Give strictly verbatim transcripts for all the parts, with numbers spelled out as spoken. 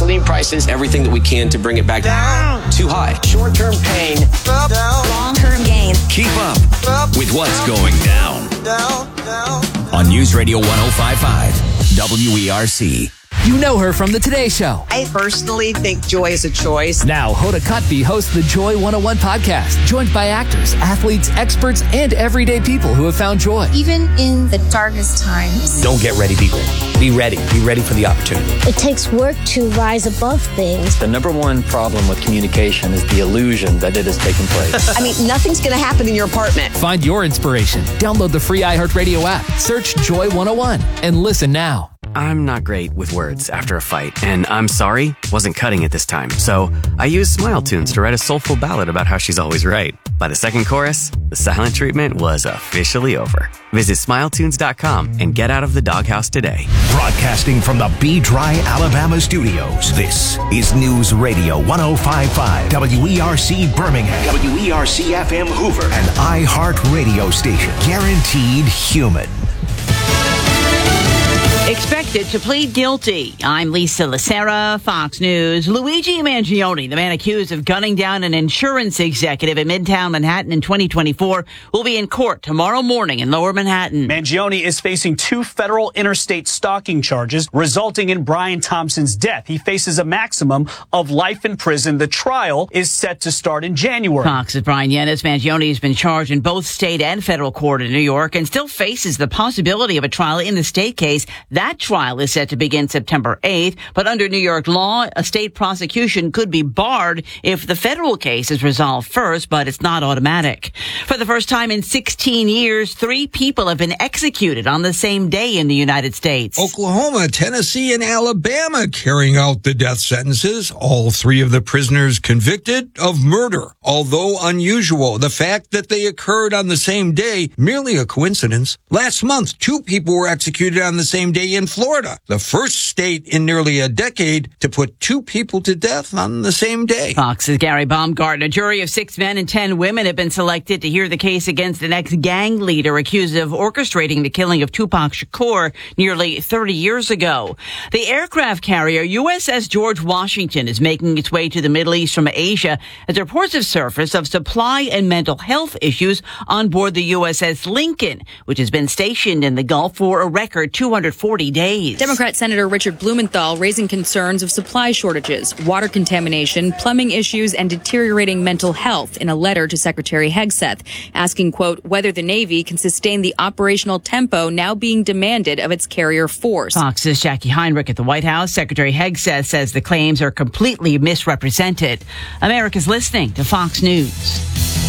gasoline prices, everything that we can to bring it back down. Too high. Short-term pain. Up, down. Long-term gain. Keep up, up with what's going down. Down, down. On News Radio one oh five point five, W E R C. You know her from The Today Show. I personally think joy is a choice. Now, Hoda Kotb hosts the Joy one oh one podcast, joined by actors, athletes, experts, and everyday people who have found joy. Even in the darkest times. Don't get ready, be ready. Be ready. Be ready for the opportunity. It takes work to rise above things. The number one problem with communication is the illusion that it is taking place. I mean, nothing's going to happen in your apartment. Find your inspiration. Download the free iHeartRadio app. Search Joy one oh one and listen now. I'm not great with words after a fight, and I'm sorry, wasn't cutting it this time. So I used Smile Tunes to write a soulful ballad about how she's always right. By the second chorus, the silent treatment was officially over. Visit smile tunes dot com and get out of the doghouse today. Broadcasting from the Be Dry, Alabama studios, this is News Radio one oh five point five, W E R C Birmingham, W E R C F M Hoover, an iHeart radio station, guaranteed human. Expected to plead guilty. I'm Lisa Lacera, Fox News. Luigi Mangione, the man accused of gunning down an insurance executive in Midtown Manhattan in twenty twenty-four, will be in court tomorrow morning in Lower Manhattan. Mangione is facing two federal interstate stalking charges resulting in Brian Thompson's death. He faces a maximum of life in prison. The trial is set to start in January. Fox's Brian Yennis. Mangione has been charged in both state and federal court in New York and still faces the possibility of a trial in the state case. That trial is set to begin September eighth, but under New York law, a state prosecution could be barred if the federal case is resolved first, but it's not automatic. For the first time in sixteen years, three people have been executed on the same day in the United States. Oklahoma, Tennessee, and Alabama carrying out the death sentences. All three of the prisoners convicted of murder. Although unusual, the fact that they occurred on the same day, merely a coincidence. Last month, two people were executed on the same day in Florida, the first state in nearly a decade to put two people to death on the same day. Fox's Gary Baumgarten. A jury of six men and ten women have been selected to hear the case against an ex-gang leader accused of orchestrating the killing of Tupac Shakur nearly thirty years ago. The aircraft carrier U S S George Washington is making its way to the Middle East from Asia as reports have surfaced of supply and mental health issues on board the U S S Lincoln, which has been stationed in the Gulf for a record two hundred forty days. Democrat Senator Richard Blumenthal raising concerns of supply shortages, water contamination, plumbing issues, and deteriorating mental health in a letter to Secretary Hegseth, asking, quote, whether the Navy can sustain the operational tempo now being demanded of its carrier force. Fox's Jackie Heinrich at the White House. Secretary Hegseth says the claims are completely misrepresented. America's listening to Fox News.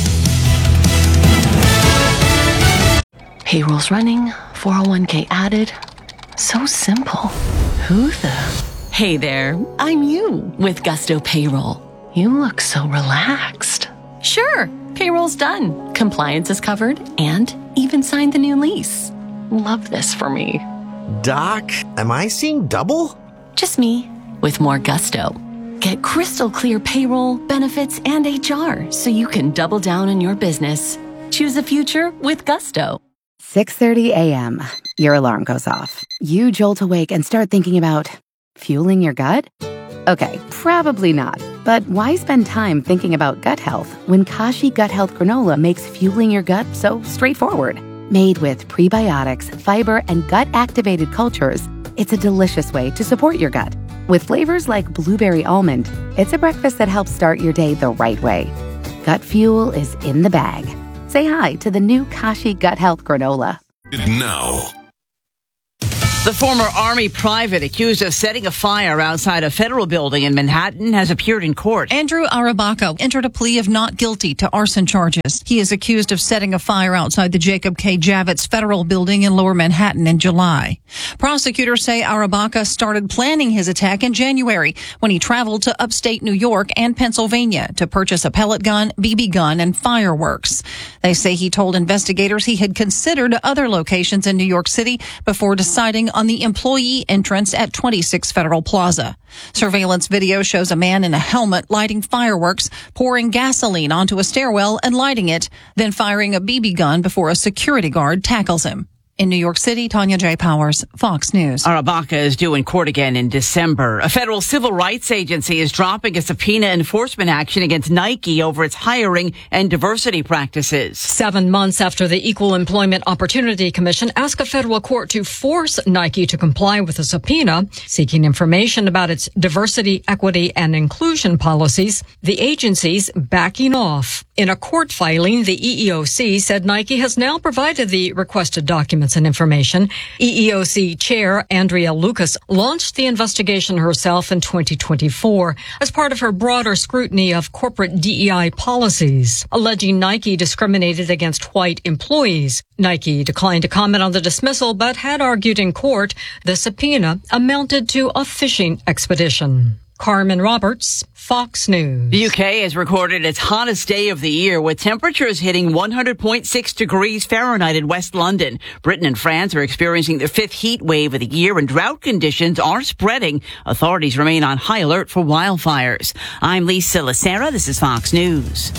Payroll's running, four oh one k added. So simple. Who the? Hey there, I'm you with Gusto Payroll. You look so relaxed. Sure, payroll's done. Compliance is covered and even signed the new lease. Love this for me. Doc, am I seeing double? Just me with more gusto. Get crystal clear payroll, benefits, and H R so you can double down on your business. Choose a future with Gusto. six thirty a.m. Your alarm goes off. You jolt awake and start thinking about fueling your gut? Okay, probably not. But why spend time thinking about gut health when Kashi Gut Health Granola makes fueling your gut so straightforward? Made with prebiotics, fiber, and gut-activated cultures, it's a delicious way to support your gut. With flavors like blueberry almond, it's a breakfast that helps start your day the right way. Gut fuel is in the bag. Say hi to the new Kashi Gut Health Granola. Now. The former Army private accused of setting a fire outside a federal building in Manhattan has appeared in court. Andrew Arabaka entered a plea of not guilty to arson charges. He is accused of setting a fire outside the Jacob K. Javits Federal Building in Lower Manhattan in July. Prosecutors say Arabaka started planning his attack in January when he traveled to upstate New York and Pennsylvania to purchase a pellet gun, B B gun, and fireworks. They say he told investigators he had considered other locations in New York City before deciding on the employee entrance at twenty-six Federal Plaza. Surveillance video shows a man in a helmet lighting fireworks, pouring gasoline onto a stairwell and lighting it, then firing a B B gun before a security guard tackles him. In New York City, Tanya J. Powers, Fox News. Arabaka is due in court again in December. A federal civil rights agency is dropping a subpoena enforcement action against Nike over its hiring and diversity practices. Seven months after the Equal Employment Opportunity Commission asked a federal court to force Nike to comply with a subpoena seeking information about its diversity, equity, and inclusion policies, the agency's backing off. In a court filing, the E E O C said Nike has now provided the requested documents and information. E E O C Chair Andrea Lucas launched the investigation herself in twenty twenty-four as part of her broader scrutiny of corporate D E I policies, alleging Nike discriminated against white employees. Nike declined to comment on the dismissal, but had argued in court the subpoena amounted to a fishing expedition. Carmen Roberts, Fox News. The U K has recorded its hottest day of the year with temperatures hitting one hundred point six degrees Fahrenheit in West London. Britain and France are experiencing their fifth heat wave of the year and drought conditions are spreading. Authorities remain on high alert for wildfires. I'm Lisa Lacera. This is Fox News.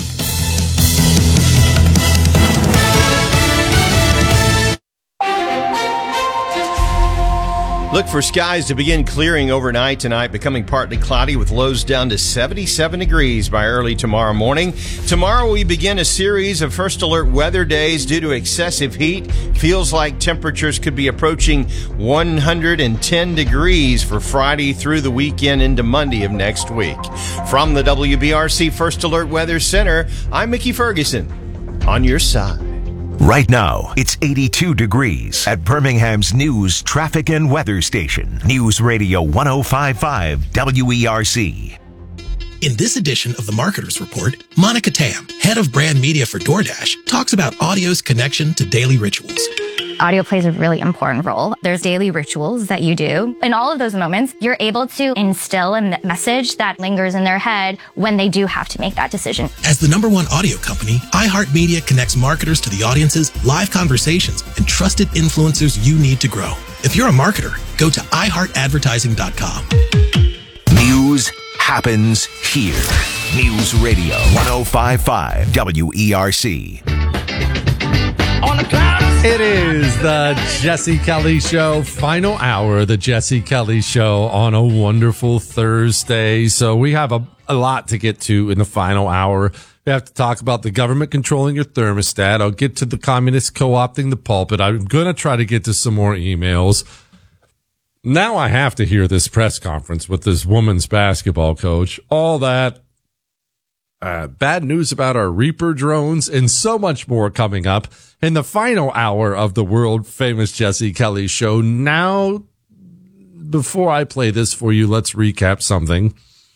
Look for skies to begin clearing overnight tonight, becoming partly cloudy with lows down to seventy-seven degrees by early tomorrow morning. Tomorrow we begin a series of first alert weather days due to excessive heat. Feels like temperatures could be approaching one hundred ten degrees for Friday through the weekend into Monday of next week. From the W B R C First Alert Weather Center, I'm Mickey Ferguson on your side. Right now, it's eighty-two degrees at Birmingham's news, traffic, and weather station. News Radio one oh five point five W E R C. In this edition of the Marketer's Report, Monica Tam, head of brand media for DoorDash, talks about audio's connection to daily rituals. Audio plays a really important role. There's daily rituals that you do. In all of those moments, you're able to instill a message that lingers in their head when they do have to make that decision. As the number one audio company, iHeartMedia connects marketers to the audiences, live conversations, and trusted influencers you need to grow. If you're a marketer, go to i heart advertising dot com. News happens here. News Radio one oh five point five W E R C. It is the Jesse Kelly Show, final hour of the Jesse Kelly Show on a wonderful Thursday. So we have a, a lot to get to in the final hour. We have to talk about the government controlling your thermostat. I'll get to the communists co-opting the pulpit. I'm going to try to get to some more emails. Now I have to hear this press conference with this woman's basketball coach. All that. Uh, bad news about our Reaper drones and so much more coming up in the final hour of the world famous Jesse Kelly Show. Now, before I play this for you, let's recap something.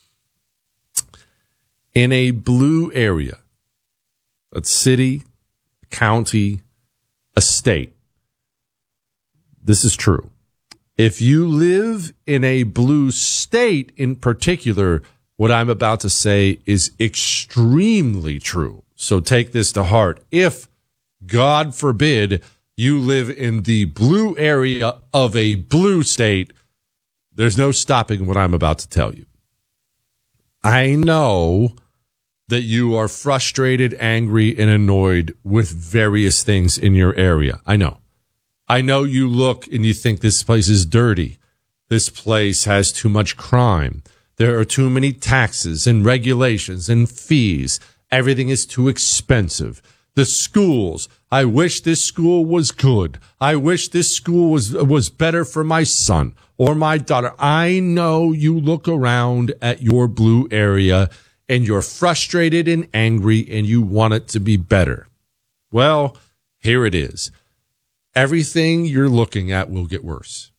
In a blue area, a city, a county, a state, this is true. If you live in a blue state in particular, what I'm about to say is extremely true. So take this to heart. If, God forbid, you live in the blue area of a blue state, there's no stopping what I'm about to tell you. I know that you are frustrated, angry, and annoyed with various things in your area. I know. I know you look and you think this place is dirty. This place has too much crime. There are too many taxes and regulations and fees. Everything is too expensive. The schools, I wish this school was good. I wish this school was was better for my son or my daughter. I know you look around at your blue area and you're frustrated and angry and you want it to be better. Well, here it is. Everything you're looking at will get worse.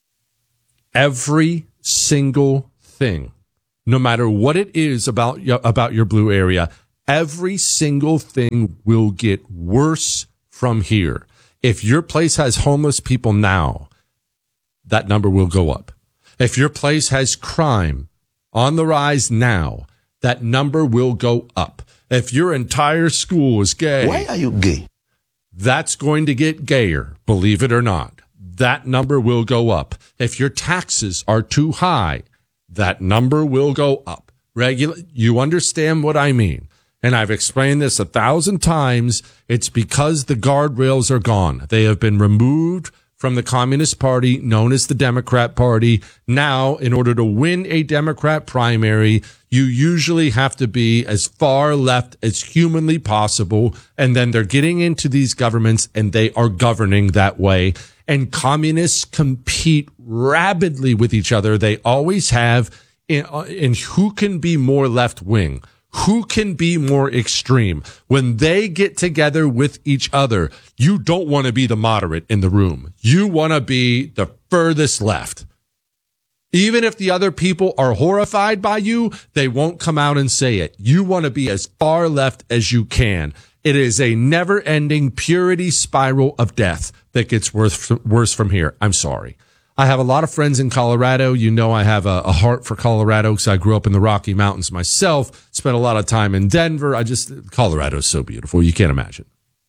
Every single thing, no matter what it is about about your blue area, every single thing will get worse from here. If your place has homeless people now, that number will go up. If your place has crime on the rise now, that number will go up. If your entire school is gay, why are you gay? That's going to get gayer, believe it or not. That number will go up. If your taxes are too high, that number will go up. Regula- you understand what I mean. And I've explained this a thousand times. It's because the guardrails are gone. They have been removed from the Communist Party, known as the Democrat Party. Now, in order to win a Democrat primary, you usually have to be as far left as humanly possible. And then they're getting into these governments and they are governing that way. And communists compete rapidly with each other. They always have in, in who can be more left wing. Who can be more extreme? When they get together with each other, you don't want to be the moderate in the room. You want to be the furthest left. Even if the other people are horrified by you, they won't come out and say it. You want to be as far left as you can. It is a never-ending purity spiral of death that gets worse, worse from here. I'm sorry. I have a lot of friends in Colorado. You know, I have a, a heart for Colorado because I grew up in the Rocky Mountains myself, spent a lot of time in Denver. I just, Colorado is so beautiful. You can't imagine.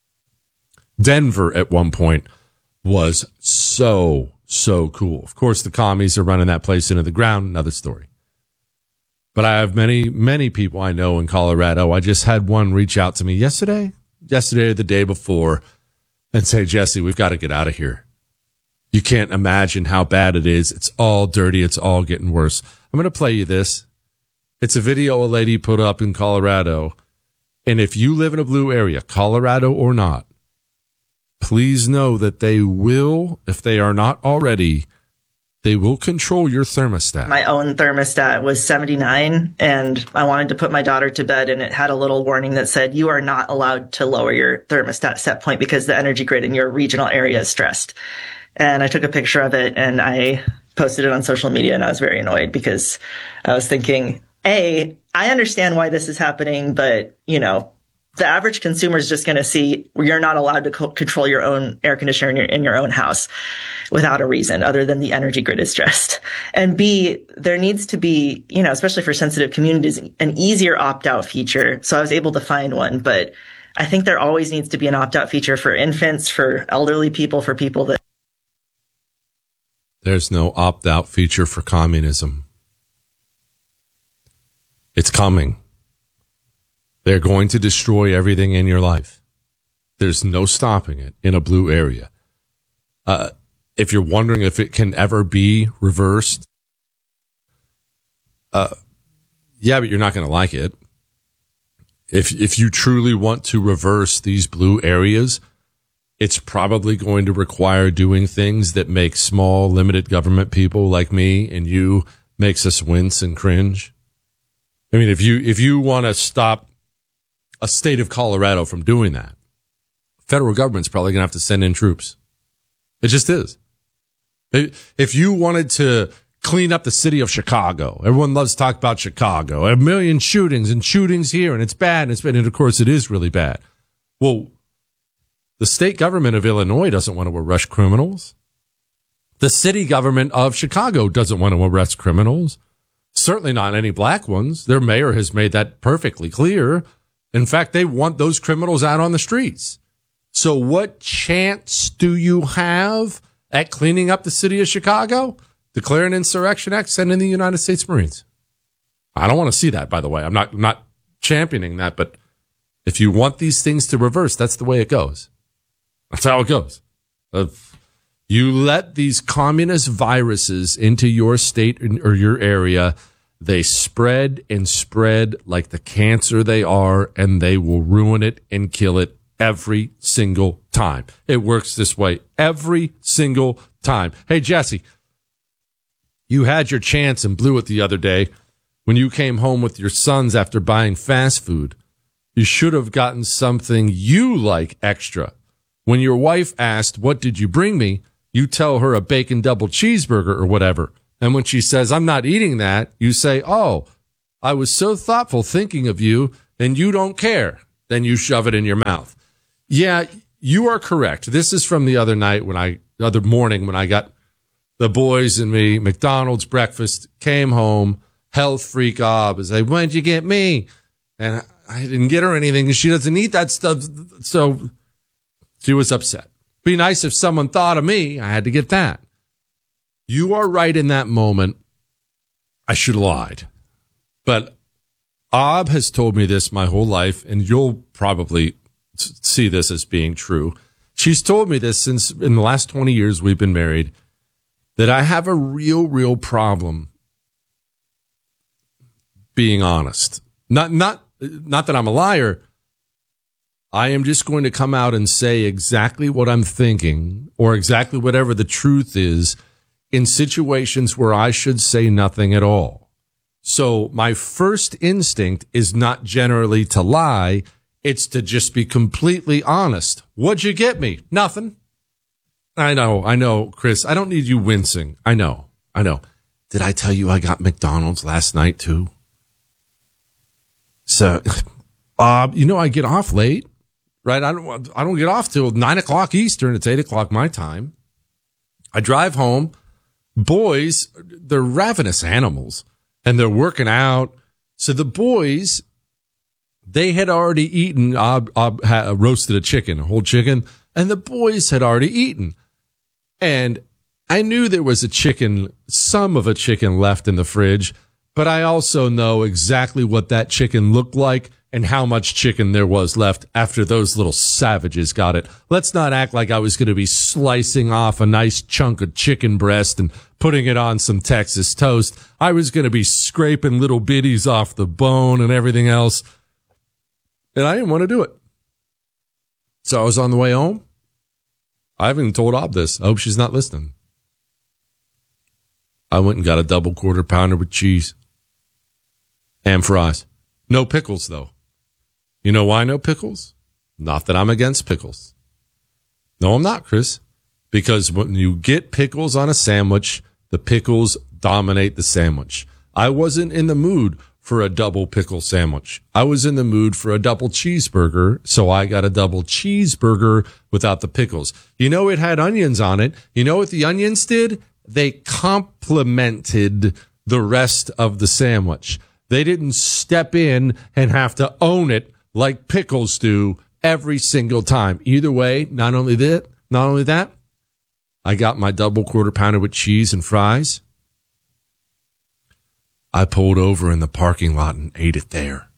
Denver at one point was so, so cool. Of course, the commies are running that place into the ground. Another story. But I have many, many people I know in Colorado. I just had one reach out to me yesterday, yesterday or the day before and say, Jesse, we've got to get out of here. You can't imagine how bad it is. It's all dirty. It's all getting worse. I'm going to play you this. It's a video a lady put up in Colorado. And if you live in a blue area, Colorado or not, please know that they will, if they are not already, they will control your thermostat. My own thermostat was seventy-nine, and I wanted to put my daughter to bed, and it had a little warning that said, you are not allowed to lower your thermostat set point because the energy grid in your regional area is stressed. And I took a picture of it and I posted it on social media, and I was very annoyed because I was thinking, A, I understand why this is happening, but, you know, the average consumer is just going to see you're not allowed to co- control your own air conditioner in your, in your own house without a reason other than the energy grid is stressed. And B, there needs to be, you know, especially for sensitive communities, an easier opt-out feature. So I was able to find one, but I think there always needs to be an opt-out feature for infants, for elderly people, for people that. There's no opt-out feature for communism. It's coming. They're going to destroy everything in your life. There's no stopping it in a blue area. Uh, if you're wondering if it can ever be reversed, uh, yeah, but you're not going to like it. If, if you truly want to reverse these blue areas, it's probably going to require doing things that make small, limited government people like me and you makes us wince and cringe. I mean, if you, if you want to stop a state of Colorado from doing that, federal government's probably going to have to send in troops. It just is. If you wanted to clean up the city of Chicago, everyone loves to talk about Chicago, a million shootings and shootings here, and it's bad, and it's bad, and of course it is really bad. Well, the state government of Illinois doesn't want to arrest criminals. The city government of Chicago doesn't want to arrest criminals. Certainly not any black ones. Their mayor has made that perfectly clear. In fact, they want those criminals out on the streets. So what chance do you have at cleaning up the city of Chicago? Declare an insurrection act, send in the United States Marines. I don't want to see that, by the way. I'm not, I'm not championing that, but if you want these things to reverse, that's the way it goes. That's how it goes. If you let these communist viruses into your state or your area, they spread and spread like the cancer they are, and they will ruin it and kill it every single time. It works this way every single time. Hey, Jesse, you had your chance and blew it the other day when you came home with your sons after buying fast food. You should have gotten something you like extra. When your wife asked, what did you bring me? You tell her a bacon double cheeseburger or whatever. And when she says, I'm not eating that, you say, oh, I was so thoughtful thinking of you, and you don't care. Then you shove it in your mouth. Yeah, you are correct. This is from the other night when I, the other morning when I got the boys and me, McDonald's breakfast, came home, health freak ob, is like, when'd you get me? And I didn't get her anything because she doesn't eat that stuff. So she was upset. Be nice if someone thought of me. I had to get that. You are right in that moment. I should have lied. But Ob has told me this my whole life, and you'll probably see this as being true. She's told me this since in the last twenty years we've been married, that I have a real, real problem being honest. Not, not, not that I'm a liar. I am just going to come out and say exactly what I'm thinking or exactly whatever the truth is in situations where I should say nothing at all. So my first instinct is not generally to lie. It's to just be completely honest. What'd you get me? Nothing. I know, I know, Chris. I don't need you wincing. I know, I know. Did I tell you I got McDonald's last night too? So, Bob, you know, I get off late, right? I don't, I don't get off till nine o'clock Eastern. It's eight o'clock my time. I drive home. Boys, they're ravenous animals and they're working out. So the boys, they had already eaten, Ob, Ob had roasted a chicken, a whole chicken, and the boys had already eaten. And I knew there was a chicken, some of a chicken left in the fridge, but I also know exactly what that chicken looked like and how much chicken there was left after those little savages got it. Let's not act like I was going to be slicing off a nice chunk of chicken breast and putting it on some Texas toast. I was going to be scraping little bitties off the bone and everything else. And I didn't want to do it. So I was on the way home. I haven't even told Ob this. I hope she's not listening. I went and got a double quarter pounder with cheese and fries. No pickles, though. You know why no pickles? Not that I'm against pickles. No, I'm not, Chris. Because when you get pickles on a sandwich, the pickles dominate the sandwich. I wasn't in the mood for a double pickle sandwich. I was in the mood for a double cheeseburger, so I got a double cheeseburger without the pickles. You know, it had onions on it. You know what the onions did? They complemented the rest of the sandwich. They didn't step in and have to own it like pickles do every single time. Either way, not only that, not only that, I got my double quarter pounder with cheese and fries. I pulled over in the parking lot and ate it there.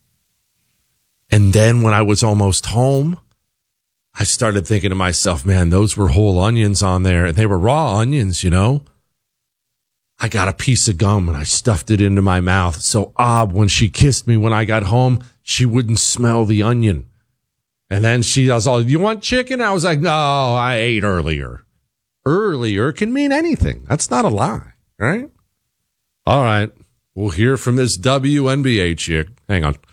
And then when I was almost home, I started thinking to myself, man, those were whole onions on there. And they were raw onions, you know. I got a piece of gum and I stuffed it into my mouth. So Ob, when she kissed me when I got home, she wouldn't smell the onion. And then she was all, you want chicken? I was like, no, I ate earlier. Earlier can mean anything. That's not a lie, right? All right. We'll hear from this W N B A chick. Hang on.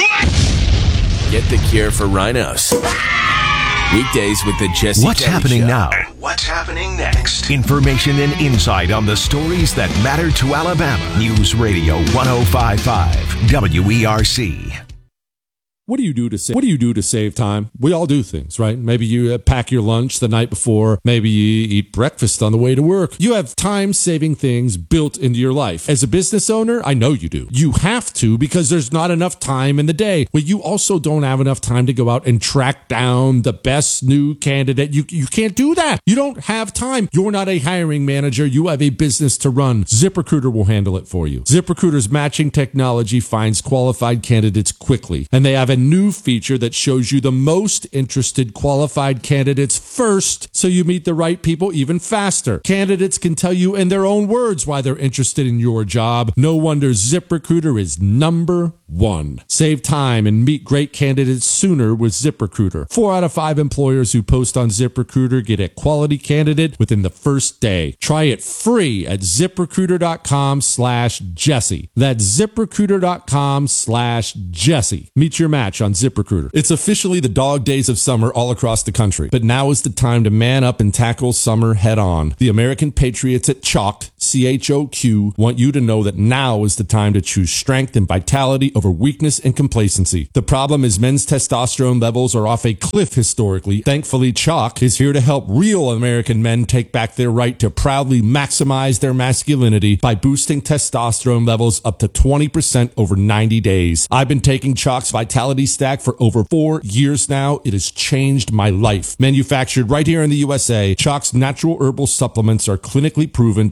Get the cure for rhinos. Weekdays with the Jesse What's Kelly happening Show. now? What's happening next? Information and insight on the stories that matter to Alabama. News Radio one oh five point five W E R C. What do you do to save, what do you do to save time? We all do things, right? Maybe you uh, pack your lunch the night before. Maybe you eat breakfast on the way to work. You have time-saving things built into your life. As a business owner, I know you do. You have to because there's not enough time in the day. But you also don't have enough time to go out and track down the best new candidate. You, you can't do that. You don't have time. You're not a hiring manager. You have a business to run. ZipRecruiter will handle it for you. ZipRecruiter's matching technology finds qualified candidates quickly, and they have a new feature that shows you the most interested qualified candidates first, so you meet the right people even faster. Candidates can tell you in their own words why they're interested in your job. No wonder ZipRecruiter is number one. Save time and meet great candidates sooner with ZipRecruiter. Four out of five employers who post on ZipRecruiter get a quality candidate within the first day. Try it free at ZipRecruiter.com slash Jesse. That's ZipRecruiter.com slash Jesse. Meet your match on ZipRecruiter. It's officially the dog days of summer all across the country, but now is the time to man up and tackle summer head on. The American Patriots at Chalk, C H O Q, want you to know that now is the time to choose strength and vitality over weakness and complacency. The problem is men's testosterone levels are off a cliff historically. Thankfully, Chalk is here to help real American men take back their right to proudly maximize their masculinity by boosting testosterone levels up to twenty percent over ninety days. I've been taking Chalk's Vitality Stack for over four years now. It has changed my life. Manufactured right here in the U S A, Chalk's natural herbal supplements are clinically proven to have game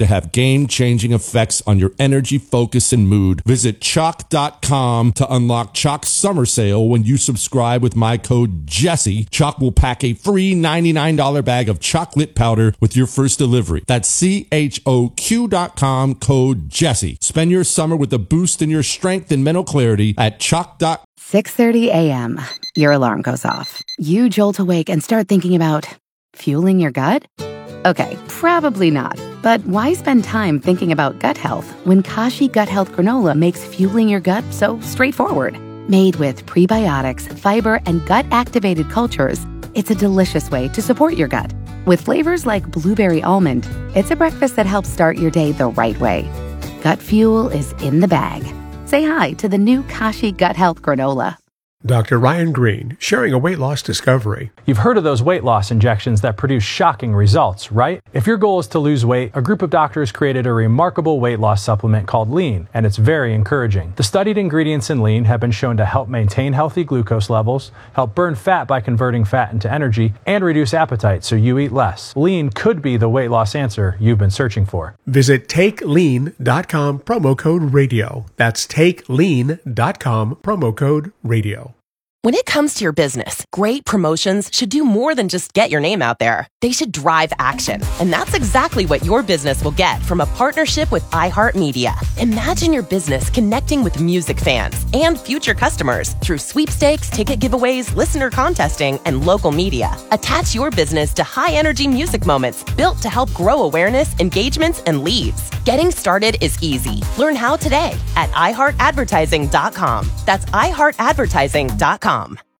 game-changing effects on your energy, focus, and mood. Visit chalk dot com to unlock Chalk's summer sale. When you subscribe with my code Jesse, Chalk will pack a free ninety-nine dollars bag of chocolate powder with your first delivery. That's C H O Q dot com, code Jesse. Spend your summer with a boost in your strength and mental clarity at chalk dot com. six thirty a.m. Your alarm goes off. You jolt awake and start thinking about fueling your gut? Okay, probably not. But why spend time thinking about gut health when Kashi Gut Health Granola makes fueling your gut so straightforward? Made with prebiotics, fiber, and gut-activated cultures, it's a delicious way to support your gut. With flavors like blueberry almond, it's a breakfast that helps start your day the right way. Gut fuel is in the bag. Say hi to the new Kashi Gut Health Granola. Doctor Ryan Green, sharing a weight loss discovery. You've heard of those weight loss injections that produce shocking results, right? If your goal is to lose weight, a group of doctors created a remarkable weight loss supplement called Lean, and it's very encouraging. The studied ingredients in Lean have been shown to help maintain healthy glucose levels, help burn fat by converting fat into energy, and reduce appetite so you eat less. Lean could be the weight loss answer you've been searching for. Visit take lean dot com, promo code radio. That's take lean dot com, promo code radio. When it comes to your business, great promotions should do more than just get your name out there. They should drive action. And that's exactly what your business will get from a partnership with iHeartMedia. Imagine your business connecting with music fans and future customers through sweepstakes, ticket giveaways, listener contesting, and local media. Attach your business to high-energy music moments built to help grow awareness, engagements, and leads. Getting started is easy. Learn how today at i heart advertising dot com. That's i heart advertising dot com.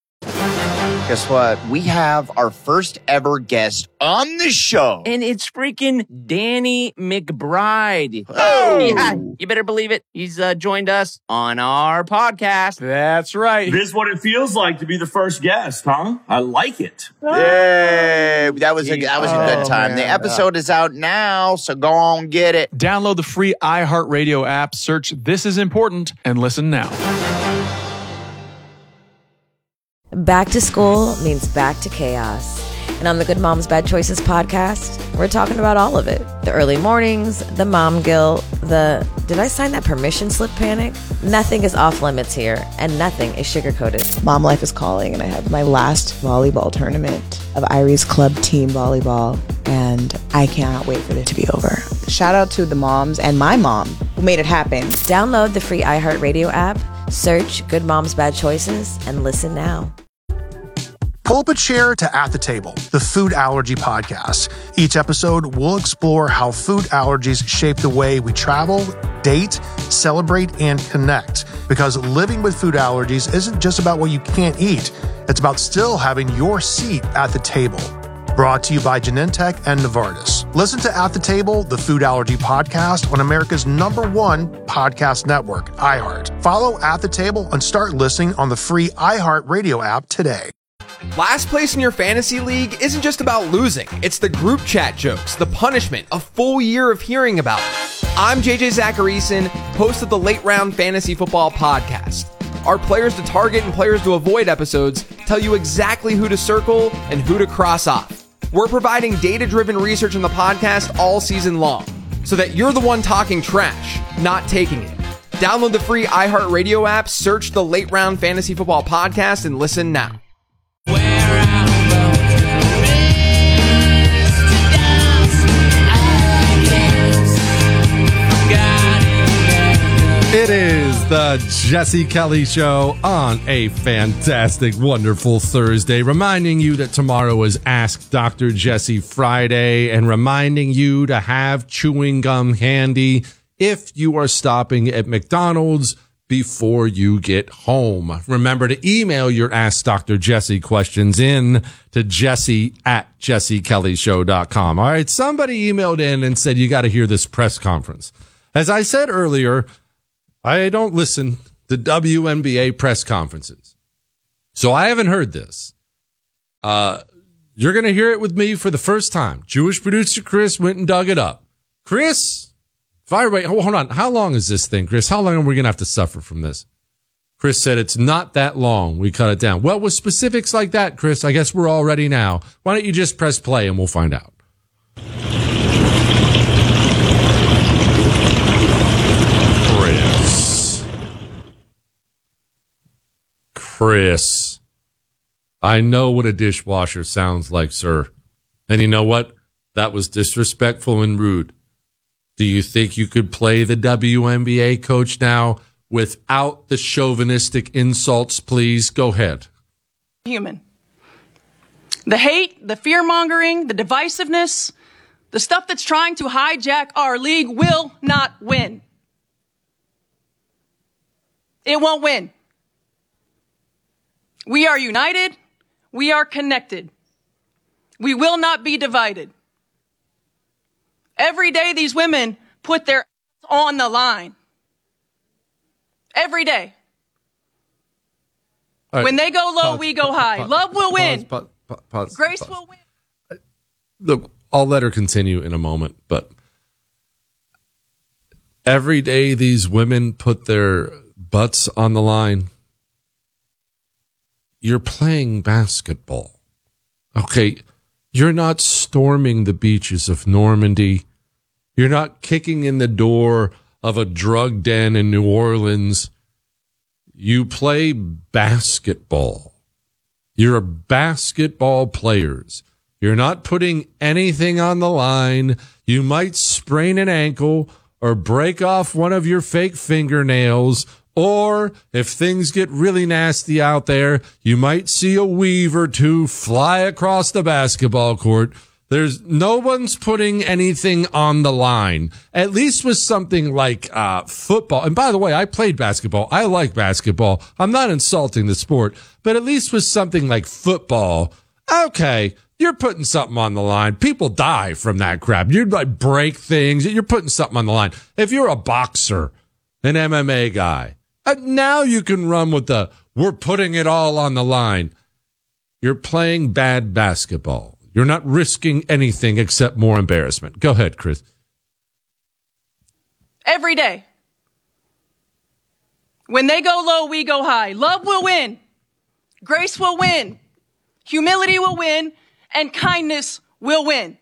Guess what? We have our first ever guest on the show. And it's freaking Danny McBride. Oh! Yeah, you better believe it. He's uh, joined us on our podcast. That's right. This is what it feels like to be the first guest, huh? I like it. Yay! That was a, that was a good time. Oh, the man. episode is out now, so go on, get it. Download the free iHeartRadio app, search This Is Important, and listen now. Back to school means back to chaos. And on the Good Moms Bad Choices podcast, we're talking about all of it. The early mornings, the mom guilt, the did I sign that permission slip panic? Nothing is off limits here, and nothing is sugar-coated. Mom life is calling, and I have my last volleyball tournament of Irie's club team volleyball, and I cannot wait for it to be over. Shout out to the moms and my mom who made it happen. Download the free iHeartRadio app, search Good Moms Bad Choices, and listen now. Pull up a chair to At the Table, the food allergy podcast. Each episode, we'll explore how food allergies shape the way we travel, date, celebrate, and connect. Because living with food allergies isn't just about what you can't eat. It's about still having your seat at the table. Brought to you by Genentech and Novartis. Listen to At the Table, the food allergy podcast on America's number one podcast network, iHeart. Follow At the Table and start listening on the free iHeart Radio app today. Last place in your fantasy league isn't just about losing. It's the group chat jokes, the punishment, a full year of hearing about it. I'm J J Zacharyson, host of the Late Round Fantasy Football Podcast. Our Players to Target and Players to Avoid episodes tell you exactly who to circle and who to cross off. We're providing data-driven research in the podcast all season long, so that you're the one talking trash, not taking it. Download the free iHeartRadio app, search the Late Round Fantasy Football Podcast, and listen now. It is the Jesse Kelly Show on a fantastic, wonderful Thursday, reminding you that tomorrow is Ask Doctor Jesse Friday, and reminding you to have chewing gum handy if you are stopping at McDonald's before you get home. Remember to email your Ask Doctor Jesse questions in to Jesse at jesse kelly show dot com. All right, somebody emailed in and said, you got to hear this press conference. As I said earlier, I don't listen to W N B A press conferences, so I haven't heard this. Uh, you're going to hear it with me for the first time. Jewish producer Chris went and dug it up. Chris, fire away. Hold on. How long is this thing, Chris? How long are we going to have to suffer from this? Chris said it's not that long. We cut it down. Well, with specifics like that, Chris, I guess we're all ready now. Why don't you just press play and we'll find out. Chris, I know what a dishwasher sounds like, sir. And you know what? That was disrespectful and rude. Do you think you could play the W N B A coach now without the chauvinistic insults, please? Go ahead. Human. The hate, the fear-mongering, the divisiveness, the stuff that's trying to hijack our league will not win. It won't win. We are united. We are connected. We will not be divided. Every day these women put their on the line. Every day. Right. When they go low, pause, we go pause, high. pause, Love will pause, win. Pause, pause, pause, Grace pause. will win. Look, I'll let her continue in a moment, but every day these women put their butts on the line. You're playing basketball. Okay, you're not storming the beaches of Normandy. You're not kicking in the door of a drug den in New Orleans. You play basketball. You're basketball players. You're not putting anything on the line. You might sprain an ankle or break off one of your fake fingernails, or if things get really nasty out there, you might see a weave or two fly across the basketball court. There's no one's putting anything on the line, at least with something like uh, football. And by the way, I played basketball. I like basketball. I'm not insulting the sport, but at least with something like football, okay, you're putting something on the line. People die from that crap. You'd like break things. You're putting something on the line. If you're a boxer, an M M A guy, uh, now you can run with the, we're putting it all on the line. You're playing bad basketball. You're not risking anything except more embarrassment. Go ahead, Chris. Every day. When they go low, we go high. Love will win. Grace will win. Humility will win. And kindness will win.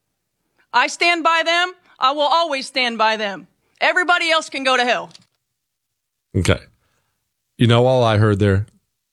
I stand by them. I will always stand by them. Everybody else can go to hell. Okay. You know all I heard there?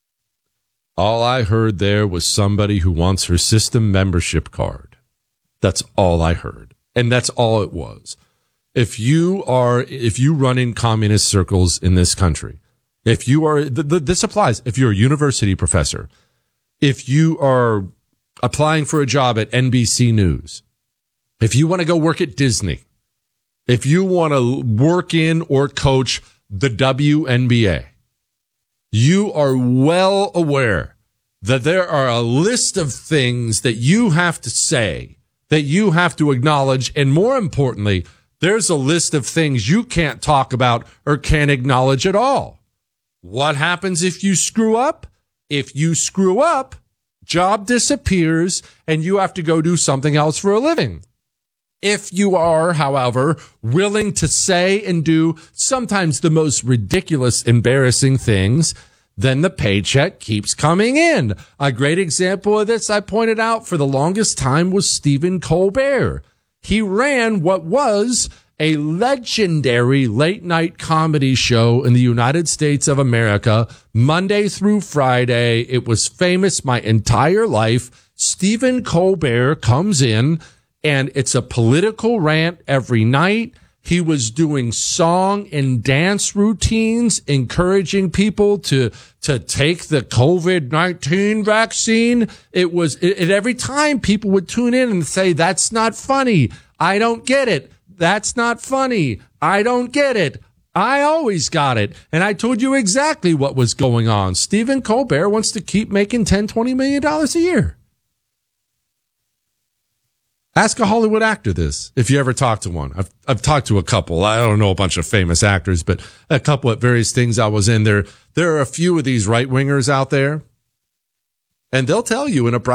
All I heard there was somebody who wants her system membership card. That's all I heard. And that's all it was. If you are, if you run in communist circles in this country, if you are, th- th- this applies, if you're a university professor, if you are applying for a job at N B C News, if you want to go work at Disney, if you want to work in or coach the W N B A, you are well aware that there are a list of things that you have to say, that you have to acknowledge, and more importantly, there's a list of things you can't talk about or can't acknowledge at all. What happens if you screw up? If you screw up, job disappears and you have to go do something else for a living. If you are, however, willing to say and do sometimes the most ridiculous, embarrassing things, then the paycheck keeps coming in. A great example of this I pointed out for the longest time was Stephen Colbert. He ran what was a legendary late-night comedy show in the United States of America, Monday through Friday. It was famous my entire life. Stephen Colbert comes in, and it's a political rant every night. He was doing song and dance routines, encouraging people to, to take the COVID nineteen vaccine. It was, it, every time people would tune in and say, that's not funny. I don't get it. That's not funny. I don't get it. I always got it. And I told you exactly what was going on. Stephen Colbert wants to keep making ten, twenty million dollars a year. Ask a Hollywood actor this, if you ever talk to one. I've, I've talked to a couple. I don't know a bunch of famous actors, but a couple at various things I was in there. There are a few of these right wingers out there, and they'll tell you in a